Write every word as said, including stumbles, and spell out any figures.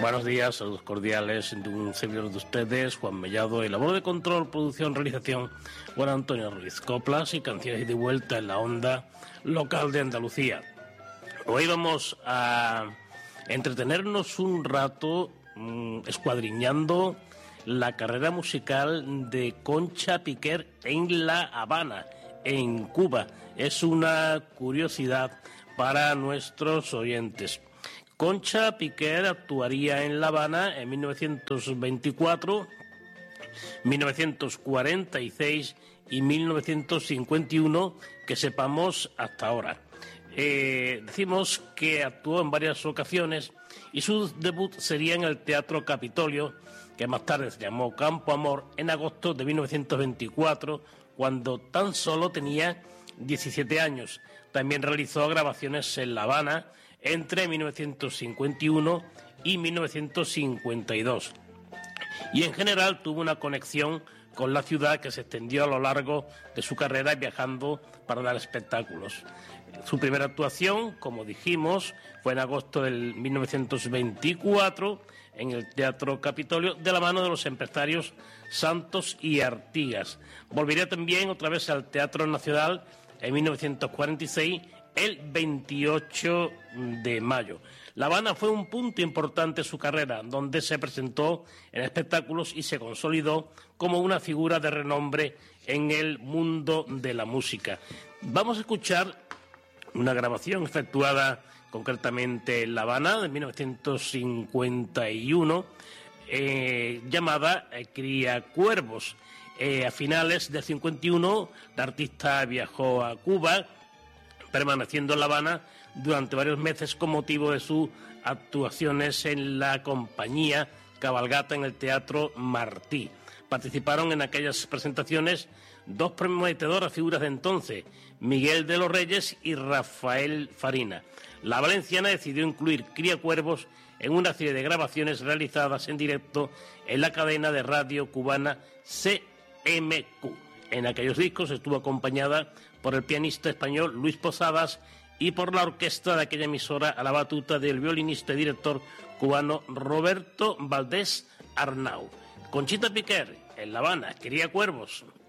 Buenos días, saludos cordiales de un servidor de ustedes, Juan Mellado, y labor de control, producción, realización, Juan Antonio Ruiz. Coplas y canciones de vuelta en la onda local de Andalucía. Hoy vamos a entretenernos un rato mmm, escuadriñando la carrera musical de Concha Piquer en La Habana, en Cuba. Es una curiosidad para nuestros oyentes. Concha Piquer actuaría en La Habana en mil novecientos veinticuatro, mil novecientos cuarenta y seis y mil novecientos cincuenta y uno, que sepamos hasta ahora. Eh, decimos que actuó en varias ocasiones y su debut sería en el Teatro Capitolio, que más tarde se llamó Campo Amor, en agosto de mil novecientos veinticuatro, cuando tan solo tenía diecisiete años. También realizó grabaciones en La Habana entre mil novecientos cincuenta y uno y mil novecientos cincuenta y dos. Y en general tuvo una conexión con la ciudad que se extendió a lo largo de su carrera viajando para dar espectáculos. Su primera actuación, como dijimos, fue en agosto del mil novecientos veinticuatro en el Teatro Capitolio, de la mano de los empresarios Santos y Artigas. Volvería también otra vez al Teatro Nacional en mil novecientos cuarenta y seis, el veintiocho de mayo. La Habana fue un punto importante en su carrera, donde se presentó en espectáculos y se consolidó como una figura de renombre en el mundo de la música. Vamos a escuchar una grabación efectuada concretamente en La Habana de mil novecientos cincuenta y uno, eh, llamada eh, Cría Cuervos. Eh, a finales del cincuenta y uno, la artista viajó a Cuba, permaneciendo en La Habana durante varios meses con motivo de sus actuaciones en la compañía Cabalgata en el Teatro Martí. Participaron en aquellas presentaciones dos prometedoras figuras de entonces, Miguel de los Reyes y Rafael Farina. La valenciana decidió incluir Cría Cuervos en una serie de grabaciones realizadas en directo en la cadena de radio cubana C M Q. En aquellos discos estuvo acompañada por el pianista español Luis Posadas y por la orquesta de aquella emisora a la batuta del violinista y director cubano Roberto Valdés Arnau. Conchita Piquer, en La Habana, Cría Cuervos.